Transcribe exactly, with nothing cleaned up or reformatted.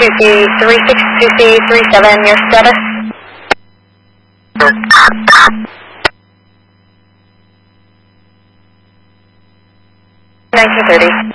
C three six two C three seven, your status? nineteen thirty.